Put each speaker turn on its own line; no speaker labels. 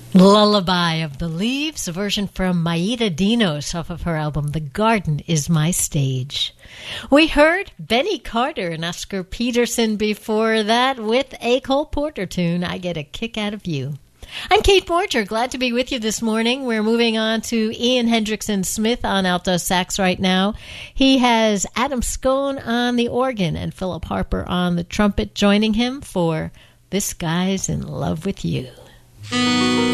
Lullaby of the Leaves, a version from Maida Dinos off of her album The Garden Is My Stage. We heard Benny Carter and Oscar Peterson before that with a Cole Porter tune, I Get a Kick Out of You. I'm Kate Borger, glad to be with you this morning. We're moving on to Ian Hendrickson Smith on alto sax right now. He has Adam Scone on the organ and Philip Harper on the trumpet joining him for This Guy's in Love with You.